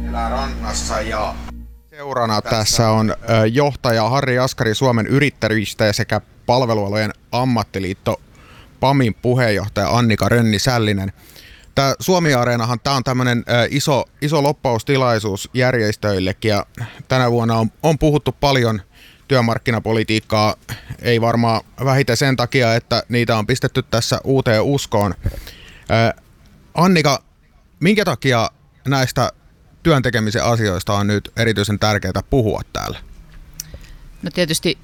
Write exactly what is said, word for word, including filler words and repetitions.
Etelärannassa ja seurana tässä on johtaja Harri Askari Suomen yrittäjistä sekä palvelualojen ammattiliitto PAMin puheenjohtaja Annika Rönni-Sällinen. Tämä Suomi-areenahan tämä on tämmöinen iso, iso loppaustilaisuus järjestöillekin ja tänä vuonna on, on puhuttu paljon työmarkkinapolitiikkaa, ei varmaan vähiten sen takia, että niitä on pistetty tässä uuteen uskoon. Annika, minkä takia näistä työn tekemisen asioista on nyt erityisen tärkeää puhua täällä? No tietysti